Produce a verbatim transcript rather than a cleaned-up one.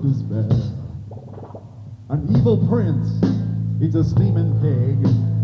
despair. An evil prince, it's a steaming pig.